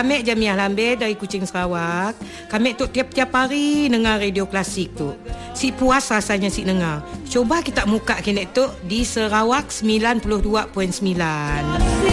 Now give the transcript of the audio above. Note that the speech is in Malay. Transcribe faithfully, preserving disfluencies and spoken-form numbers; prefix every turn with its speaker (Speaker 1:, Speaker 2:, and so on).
Speaker 1: kami Jamiah Lambir dari Kuching Sarawak. Kami tu tiap-tiap hari dengar radio klasik tu. Si puas rasanya si dengar. Cuba kita muka kini tu di Sarawak sembilan puluh dua perpuluhan sembilan.